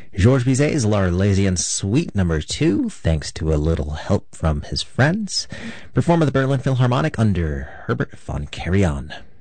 Georges Bizet's L'Arlésienne Suite No. 2, thanks to a little help from his friends, performed at the Berlin Philharmonic under Herbert von Karajan.